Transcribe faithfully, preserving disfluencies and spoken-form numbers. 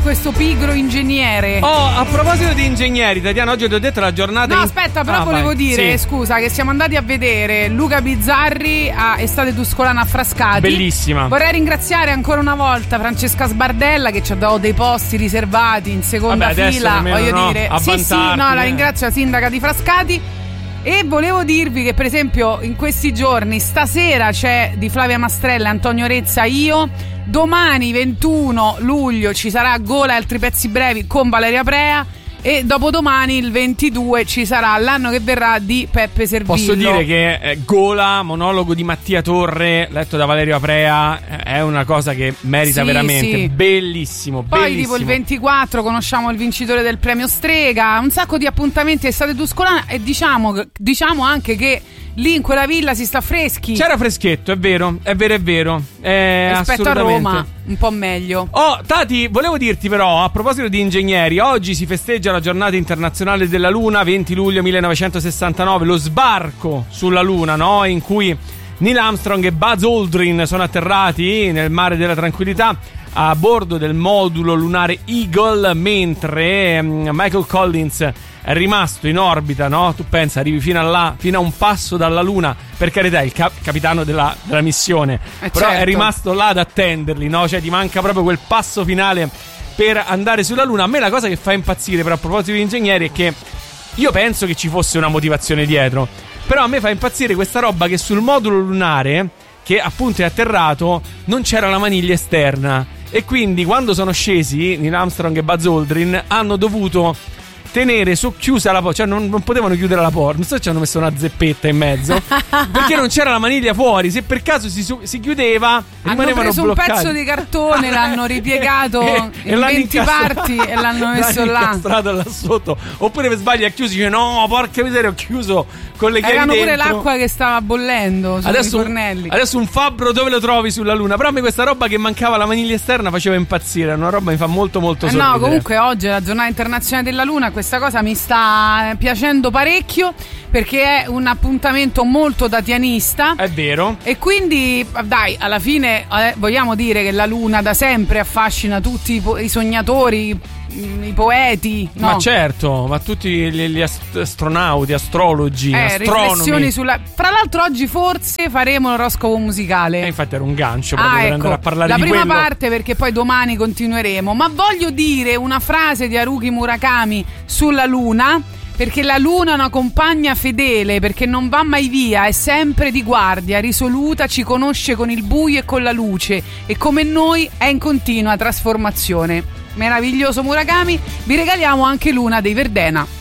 questo pigro ingegnere. Oh, a proposito di ingegneri, Tatiana, oggi ti ho detto la giornata. No, in... aspetta, però ah, volevo vai. dire, sì. scusa, che siamo andati a vedere Luca Bizzarri a Estate Tuscolana a Frascati. Bellissima. Vorrei ringraziare ancora una volta Francesca Sbardella che ci ha dato dei posti riservati in seconda Vabbè, fila, voglio no, dire. Sì, sì, no, la ringrazio la sindaca di Frascati. E volevo dirvi che per esempio in questi giorni, stasera c'è di Flavia Mastrella e Antonio Rezza Io, domani ventuno luglio ci sarà Gola e altri pezzi brevi con Valeria Prea e dopodomani il ventidue ci sarà L'anno che verrà di Peppe Servillo. Posso dire che eh, Gola, monologo di Mattia Torre letto da Valerio Prea, eh, è una cosa che merita sì, veramente sì. Bellissimo. Poi bellissimo. tipo il ventiquattro conosciamo il vincitore del premio Strega, un sacco di appuntamenti a Estate Tuscolana e diciamo, diciamo anche che lì in quella villa si sta freschi. C'era freschetto, è vero, è vero, è vero. Eh, rispetto a Roma, un po' meglio. Oh, Tati, volevo dirti però, a proposito di ingegneri, oggi si festeggia la giornata internazionale della Luna, venti luglio millenovecentosessantanove, lo sbarco sulla Luna, no? In cui Neil Armstrong e Buzz Aldrin sono atterrati nel mare della tranquillità a bordo del modulo lunare Eagle, mentre Michael Collins è rimasto in orbita, no? Tu pensa, arrivi fino a là, fino a un passo dalla Luna, per carità, il cap- capitano della, della missione, eh però certo. è rimasto là ad attenderli, no? Cioè ti manca proprio quel passo finale per andare sulla Luna. A me la cosa che fa impazzire, però, a proposito di ingegneri, è che io penso che ci fosse una motivazione dietro, però a me fa impazzire questa roba che sul modulo lunare, che appunto è atterrato, non c'era la maniglia esterna, e quindi quando sono scesi Neil Armstrong e Buzz Aldrin hanno dovuto tenere socchiusa la porta, cioè non, non potevano chiudere la porta, non so se ci hanno messo una zeppetta in mezzo perché non c'era la maniglia fuori, se per caso si, si chiudeva rimanevano hanno preso bloccati. Un pezzo di cartone, l'hanno ripiegato e, in e venti parti e l'hanno messo l'hanno là incastrato là sotto, oppure per sbaglio ha chiuso, dice no porca miseria ho chiuso con le chiavi erano dentro. pure l'acqua che stava bollendo sui adesso, fornelli. Adesso un fabbro dove lo trovi sulla Luna, però a me questa roba che mancava la maniglia esterna faceva impazzire, è una roba che mi fa molto molto eh sorridere. no, comunque oggi è la giornata internazionale della Luna, questa cosa mi sta piacendo parecchio perché è un appuntamento molto tatianista, è vero, e quindi dai, alla fine eh, vogliamo dire che la Luna da sempre affascina tutti i, po- i sognatori, i, i poeti, no? Ma certo, ma tutti gli, gli ast- astronauti, astrologi, eh, astronomi. Riflessioni sulla... Fra l'altro oggi forse faremo l'oroscopo musicale. Eh, infatti era un gancio proprio ah, per ecco, andare a parlare la di prima quello. parte, perché poi domani continueremo. Ma voglio dire una frase di Haruki Murakami sulla Luna, perché la Luna è una compagna fedele, perché non va mai via, è sempre di guardia, risoluta, ci conosce con il buio e con la luce, e come noi è in continua trasformazione. Meraviglioso Murakami. Vi regaliamo anche Luna dei Verdena.